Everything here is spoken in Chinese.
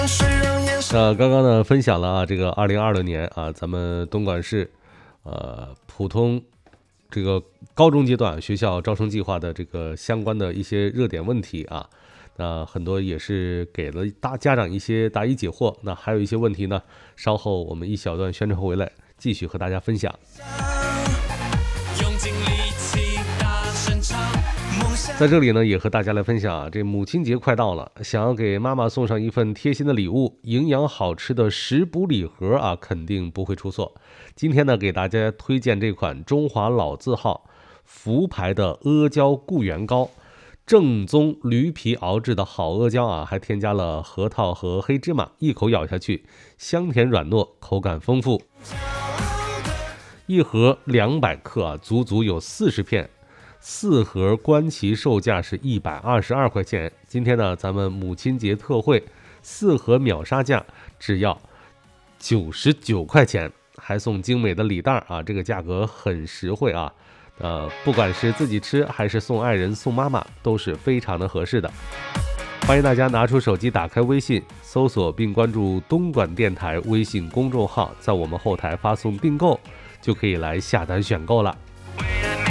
刚刚呢分享了这个2026年咱们东莞市普通这个高中阶段学校招生计划的这个相关的一些热点问题那很多也是给了家长一些答疑解惑。那还有一些问题呢，稍后我们一小段宣传回来继续和大家分享。在这里呢，也和大家来分享这母亲节快到了，想要给妈妈送上一份贴心的礼物，营养好吃的食补礼盒肯定不会出错。今天呢，给大家推荐这款中华老字号福牌的阿胶固元膏，正宗驴皮熬制的好阿胶还添加了核桃和黑芝麻，一口咬下去，香甜软糯，口感丰富。一盒200克足足有40片。4盒官旗售价是122块钱，今天呢咱们母亲节特惠，4盒秒杀价只要99块钱，还送精美的礼袋这个价格很实惠不管是自己吃还是送爱人送妈妈都是非常的合适的。欢迎大家拿出手机，打开微信，搜索并关注东莞电台微信公众号，在我们后台发送订购就可以来下单选购了。